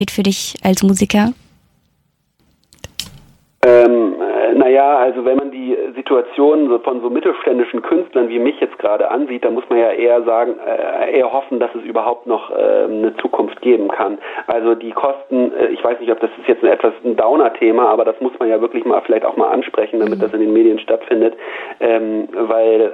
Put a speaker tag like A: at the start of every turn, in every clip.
A: für dich als Musiker?
B: Naja, also wenn man die Situation von so mittelständischen Künstlern wie mich jetzt gerade ansieht, dann muss man ja eher sagen, eher hoffen, dass es überhaupt noch eine Zukunft geben kann. Also die Kosten, ich weiß nicht, ob das ist jetzt ein Downer-Thema, aber das muss man ja wirklich mal vielleicht auch mal ansprechen, damit das in den Medien stattfindet, weil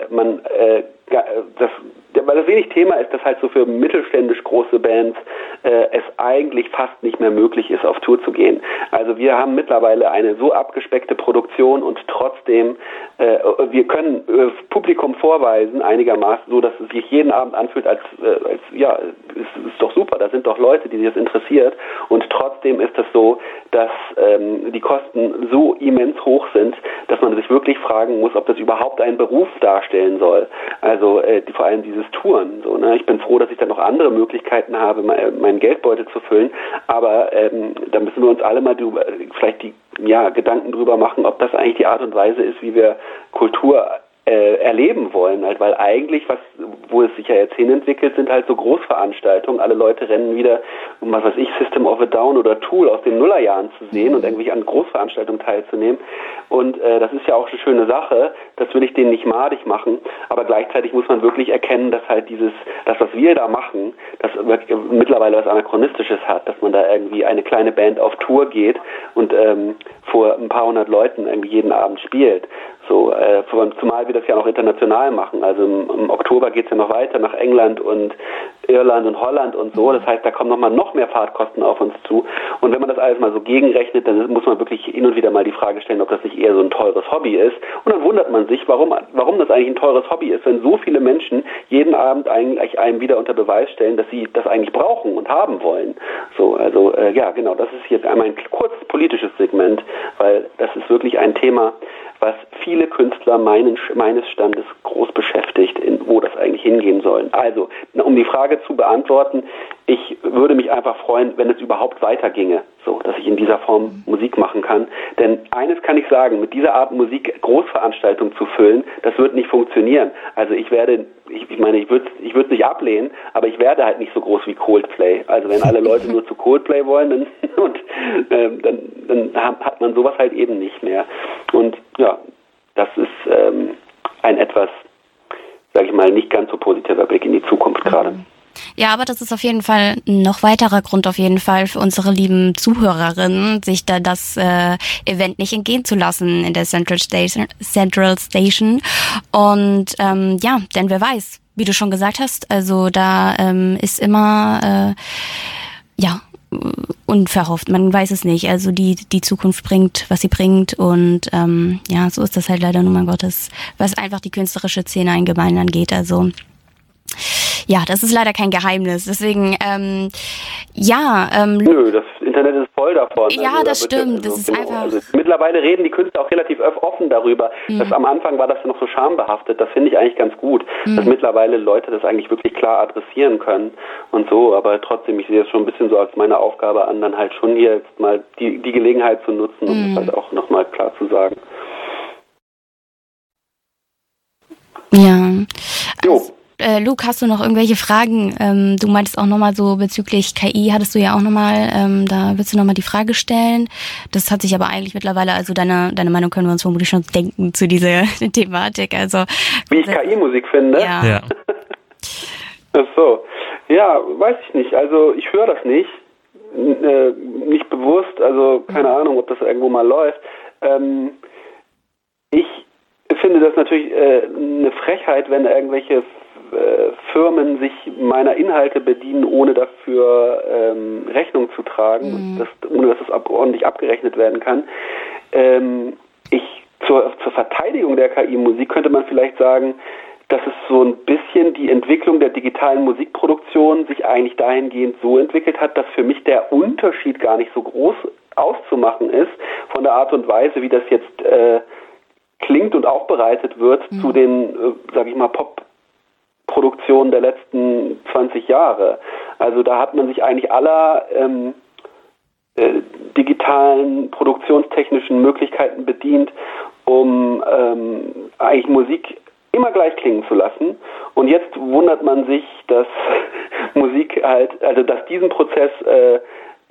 B: das wenig Thema ist, dass halt so für mittelständisch große Bands es eigentlich fast nicht mehr möglich ist, auf Tour zu gehen. Also wir haben mittlerweile eine so abgespeckte Produktion und trotzdem, wir können Publikum vorweisen, einigermaßen so, dass es sich jeden Abend anfühlt, als ja, es ist doch super, da sind doch Leute, die sich das interessiert, und trotzdem ist es so, dass die Kosten so immens hoch sind, dass man sich wirklich fragen muss, ob das überhaupt einen Beruf darstellen soll. Also vor allem dieses Touren. So, ne? Ich bin froh, dass ich dann noch andere Möglichkeiten habe, meinen Geldbeutel zu füllen, aber da müssen wir uns alle mal vielleicht die Gedanken drüber machen, ob das eigentlich die Art und Weise ist, wie wir Kultur erleben wollen, halt, weil eigentlich, wo es sich ja jetzt hinentwickelt, sind halt so Großveranstaltungen. Alle Leute rennen wieder, um was weiß ich, System of a Down oder Tool aus den Nullerjahren zu sehen und irgendwie an Großveranstaltungen teilzunehmen. Und das ist ja auch eine schöne Sache, das will ich denen nicht madig machen, aber gleichzeitig muss man wirklich erkennen, dass halt das, was wir da machen, das mittlerweile was Anachronistisches hat, dass man da irgendwie eine kleine Band auf Tour geht und vor ein paar hundert Leuten irgendwie jeden Abend spielt. So, zumal wir das ja noch international machen. Also im Oktober geht's ja noch weiter nach England und Irland und Holland und so. Das heißt, da kommen noch mehr Fahrtkosten auf uns zu. Und wenn man das alles mal so gegenrechnet, dann muss man wirklich hin und wieder mal die Frage stellen, ob das nicht eher so ein teures Hobby ist. Und dann wundert man sich, warum das eigentlich ein teures Hobby ist, wenn so viele Menschen jeden Abend eigentlich einem wieder unter Beweis stellen, dass sie das eigentlich brauchen und haben wollen. So, also ja, genau, das ist jetzt einmal ein kurzes politisches Segment, weil das ist wirklich ein Thema, was viele Künstler meines Standes groß beschäftigt, wo das eigentlich hingehen soll. Also, um die Frage zu beantworten, ich würde mich einfach freuen, wenn es überhaupt weiterginge, so, dass ich in dieser Form Musik machen kann. Denn eines kann ich sagen, mit dieser Art Musik Großveranstaltungen zu füllen, das wird nicht funktionieren. Also ich würde es nicht ablehnen, aber ich werde halt nicht so groß wie Coldplay. Also wenn alle Leute nur zu Coldplay wollen, dann hat man sowas halt eben nicht mehr. Und ja, das ist ein etwas, sage ich mal, nicht ganz so positiver Blick in die Zukunft gerade.
A: Ja, aber das ist auf jeden Fall ein noch weiterer Grund auf jeden Fall für unsere lieben Zuhörerinnen, sich da das Event nicht entgehen zu lassen in der Central Station. Und ja, denn wer weiß, wie du schon gesagt hast, also da ist immer unverhofft, man weiß es nicht. Also die Zukunft bringt, was sie bringt, und ja, so ist das halt leider nun mal Gottes, was einfach die künstlerische Szene allgemein angeht. Also ja, das ist leider kein Geheimnis. Deswegen,
B: Nö, das Internet ist voll davon.
A: Ja, also, das stimmt. Das ist einfach.
B: Also, mittlerweile reden die Künstler auch relativ offen darüber. Am Anfang war das ja noch so schambehaftet. Das finde ich eigentlich ganz gut, dass mittlerweile Leute das eigentlich wirklich klar adressieren können und so. Aber trotzdem, ich sehe es schon ein bisschen so als meine Aufgabe an, dann halt schon hier jetzt mal die Gelegenheit zu nutzen, um das halt auch nochmal klar zu sagen.
A: Ja. Jo. Luke, hast du noch irgendwelche Fragen? Du meintest auch nochmal so bezüglich KI, hattest du ja auch nochmal, da willst du nochmal die Frage stellen. Das hat sich aber eigentlich mittlerweile, also deine Meinung können wir uns vermutlich schon denken zu dieser Thematik. Also
B: wie ich KI-Musik finde?
A: Ja.
B: Ach so. Ja, weiß ich nicht. Also ich höre das nicht. Nicht bewusst, also keine Ahnung, ob das irgendwo mal läuft. Ich finde das natürlich eine Frechheit, wenn irgendwelche Firmen sich meiner Inhalte bedienen, ohne dafür Rechnung zu tragen, ohne dass das ordentlich abgerechnet werden kann. Zur Verteidigung der KI-Musik könnte man vielleicht sagen, dass es so ein bisschen die Entwicklung der digitalen Musikproduktion sich eigentlich dahingehend so entwickelt hat, dass für mich der Unterschied gar nicht so groß auszumachen ist von der Art und Weise, wie das jetzt klingt und aufbereitet wird zu den, sag ich mal, Pop-Produktionen der letzten 20 Jahre. Also da hat man sich eigentlich aller digitalen, produktionstechnischen Möglichkeiten bedient, um eigentlich Musik immer gleich klingen zu lassen. Und jetzt wundert man sich, dass Musik halt, also dass diesen Prozess